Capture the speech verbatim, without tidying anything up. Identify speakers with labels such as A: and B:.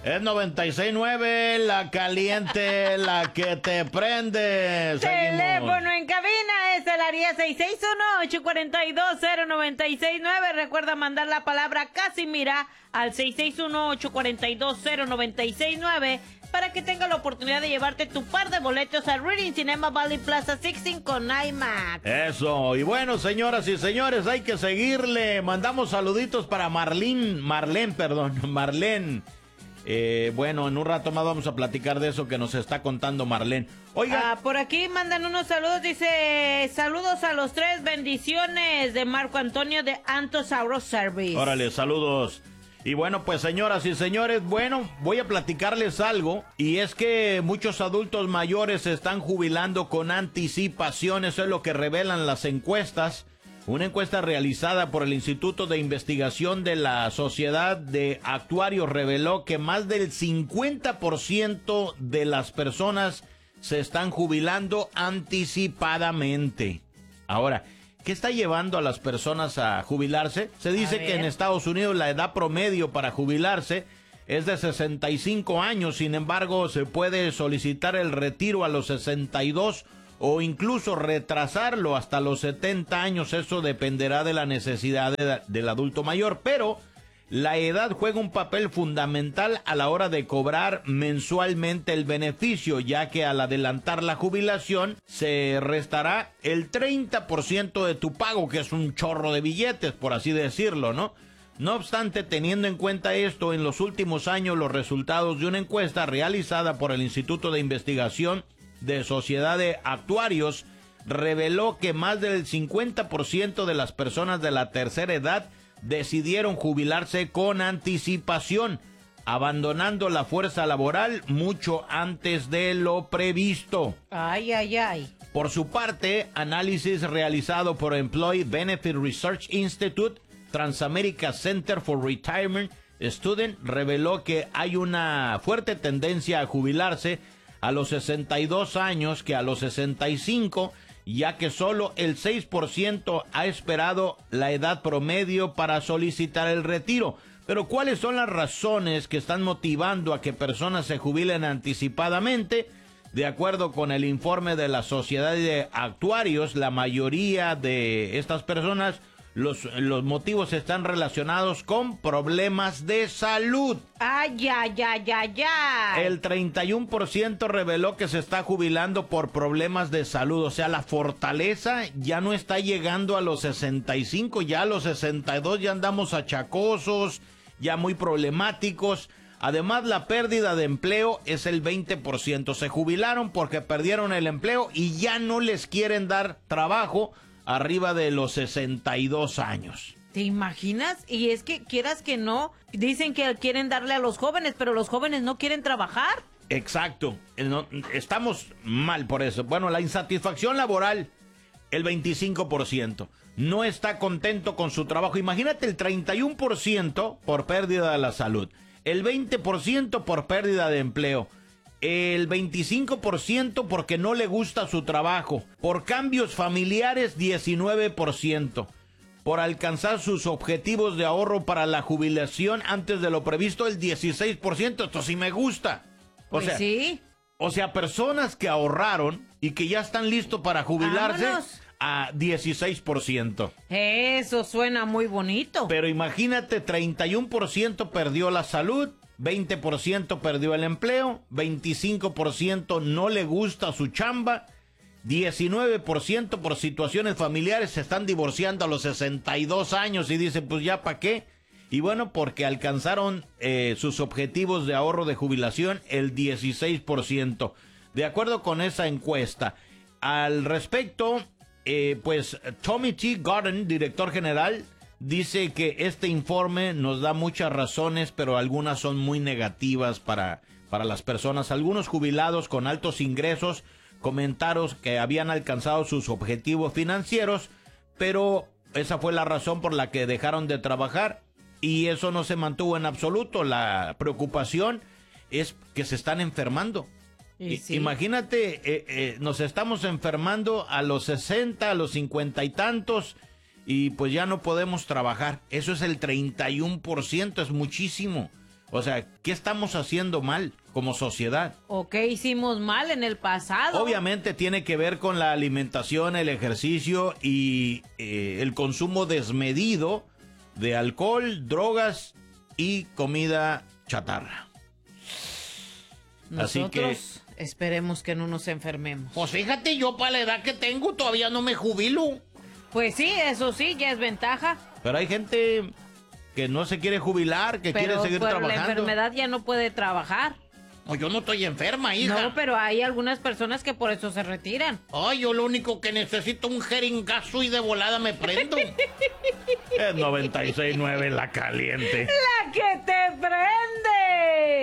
A: Es noventa y seis nueve, la caliente, la que te prende.
B: Teléfono en cabina es el área seis seis uno, ocho cuatro dos, cero nueve seis nueve. Recuerda mandar la palabra Casimira al seis seis uno, ocho cuatro dos, cero nueve seis nueve para que tenga la oportunidad de llevarte tu par de boletos al Reading Cinema Valley Plaza dieciséis con IMAX.
A: Eso, y bueno, señoras y señores, hay que seguirle. Mandamos saluditos para Marlene, Marlene, perdón, Marlene. Eh, bueno, en un rato más vamos a platicar de eso que nos está contando Marlene. Oiga,
B: ah, por aquí mandan unos saludos, dice, saludos a los tres, bendiciones de Marco Antonio de Antosaurus Service.
A: Órale, saludos. Y bueno, pues señoras y señores, bueno, voy a platicarles algo, y es que muchos adultos mayores se están jubilando con anticipación. Eso es lo que revelan las encuestas. Una encuesta realizada por el Instituto de Investigación de la Sociedad de Actuarios reveló que más del cincuenta por ciento de las personas se están jubilando anticipadamente. Ahora, ¿qué está llevando a las personas a jubilarse? Se dice que en Estados Unidos la edad promedio para jubilarse es de sesenta y cinco años, sin embargo, se puede solicitar el retiro a los sesenta y dos o incluso retrasarlo hasta los setenta años. Eso dependerá de la necesidad de, del adulto mayor, pero la edad juega un papel fundamental a la hora de cobrar mensualmente el beneficio, ya que al adelantar la jubilación se restará el treinta por ciento de tu pago, que es un chorro de billetes, por así decirlo, ¿no? No obstante, teniendo en cuenta esto, en los últimos años los resultados de una encuesta realizada por el Instituto de Investigación de Sociedad de Actuarios reveló que más del cincuenta por ciento de las personas de la tercera edad decidieron jubilarse con anticipación, abandonando la fuerza laboral mucho antes de lo previsto.
B: Ay, ay, ay.
A: Por su parte, análisis realizado por Employee Benefit Research Institute, Transamerica Center for Retirement Student, reveló que hay una fuerte tendencia a jubilarse a los sesenta y dos años que a los sesenta y cinco, ya que solo el seis por ciento ha esperado la edad promedio para solicitar el retiro. Pero ¿cuáles son las razones que están motivando a que personas se jubilen anticipadamente? De acuerdo con el informe de la Sociedad de Actuarios, la mayoría de estas personas, los, los motivos están relacionados con problemas de salud.
B: Ay, ay, ay, ay, ay.
A: El treinta y uno por ciento reveló que se está jubilando por problemas de salud. O sea, la fortaleza ya no está llegando a los sesenta y cinco, ya a los sesenta y dos ya andamos achacosos, ya muy problemáticos. Además, la pérdida de empleo es el veinte por ciento. Se jubilaron porque perdieron el empleo y ya no les quieren dar trabajo arriba de los sesenta y dos años.
B: ¿Te imaginas? Y es que quieras que no, dicen que quieren darle a los jóvenes, pero los jóvenes no quieren trabajar.
A: Exacto, no, estamos mal por eso. Bueno, la insatisfacción laboral, el veinticinco por ciento. No está contento con su trabajo. Imagínate, el treinta y uno por ciento por pérdida de la salud, el veinte por ciento por pérdida de empleo, el veinticinco por ciento porque no le gusta su trabajo, por cambios familiares diecinueve por ciento, por alcanzar sus objetivos de ahorro para la jubilación antes de lo previsto el dieciséis por ciento. Esto sí me gusta. O
B: Pues
A: sea,
B: sí.
A: O sea, personas que ahorraron y que ya están listos para jubilarse.
B: Vámonos.
A: A dieciséis por ciento.
B: Eso suena muy bonito.
A: Pero imagínate, treinta y uno por ciento perdió la salud, veinte por ciento perdió el empleo, veinticinco por ciento no le gusta su chamba, diecinueve por ciento por situaciones familiares se están divorciando a los sesenta y dos años y dicen, pues ya para qué. Y bueno, porque alcanzaron eh, sus objetivos de ahorro de jubilación el dieciséis por ciento. De acuerdo con esa encuesta. Al respecto, eh, pues Tommy T. Garden, director general, dice que este informe nos da muchas razones, pero algunas son muy negativas para, para las personas. Algunos jubilados con altos ingresos comentaron que habían alcanzado sus objetivos financieros, pero esa fue la razón por la que dejaron de trabajar y eso no se mantuvo en absoluto. La preocupación es que se están enfermando.
B: Y sí.
A: Imagínate, eh, eh, nos estamos enfermando a los sesenta, a los cincuenta y tantos, y pues ya no podemos trabajar. Eso es el treinta y uno por ciento, es muchísimo. O sea, ¿qué estamos haciendo mal como sociedad?
B: ¿O qué hicimos mal en el pasado?
A: Obviamente tiene que ver con la alimentación, el ejercicio y eh, el consumo desmedido de alcohol, drogas y comida chatarra.
B: Nosotros
A: Así que
B: esperemos que no nos enfermemos.
C: Pues fíjate, yo para la edad que tengo todavía no me jubilo.
B: Pues sí, eso sí, ya es ventaja.
A: Pero hay gente que no se quiere jubilar, que
B: pero
A: quiere seguir
B: por
A: trabajando.
B: la enfermedad ya no puede trabajar.
C: Pues yo no estoy enferma, hija.
B: No, pero hay algunas personas que por eso se retiran.
C: Ay, yo lo único que necesito es un jeringazo y de volada me prendo.
A: Es noventa y seis punto nueve La Caliente.
B: ¡La que te prende!